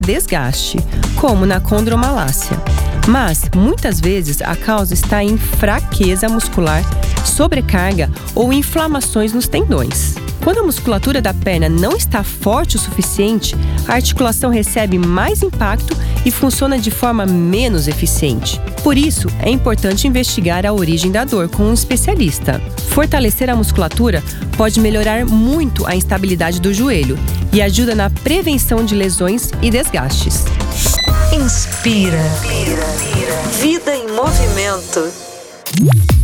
desgaste, como na condromalácia. Mas, muitas vezes, a causa está em fraqueza muscular, sobrecarga ou inflamações nos tendões. Quando a musculatura da perna não está forte o suficiente, a articulação recebe mais impacto e funciona de forma menos eficiente. Por isso, é importante investigar a origem da dor com um especialista. Fortalecer a musculatura pode melhorar muito a instabilidade do joelho e ajuda na prevenção de lesões e desgastes. Inspira. Vida em movimento.